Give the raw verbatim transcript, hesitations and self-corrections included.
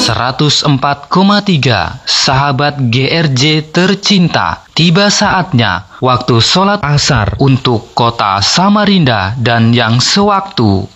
seratus empat koma tiga Sahabat G R J tercinta, tiba saatnya waktu sholat asar untuk kota Samarinda dan yang sewaktu.